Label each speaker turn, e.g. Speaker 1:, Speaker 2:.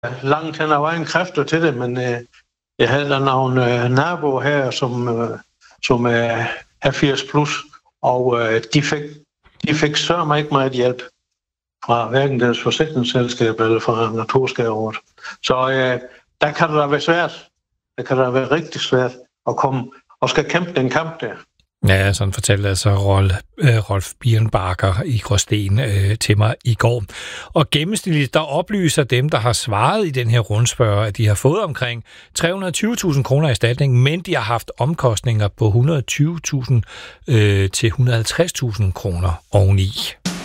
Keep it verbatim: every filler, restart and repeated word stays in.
Speaker 1: langt hen ad vejen kræfter til det, men øh, jeg havde der nogle øh, naboer her, som, øh, som er halvfirs plus, og øh, de fik, de fik sørme ikke meget hjælp fra hverken deres forsikringsselskab eller fra Naturskaderådet. Så øh, der kan det da være svært. Der kan det være rigtig svært at komme og skal kæmpe den kamp der.
Speaker 2: Ja, sådan fortalte altså Rolf, øh, Rolf Birnbacher i Gråsten øh, til mig i går. Og gennemsnitligt, der oplyser dem, der har svaret i den her rundspørg, at de har fået omkring tre hundrede og tyve tusind kroner i erstatning, men de har haft omkostninger på et hundrede og tyve tusind øh, til et hundrede og halvtreds tusind kroner oveni.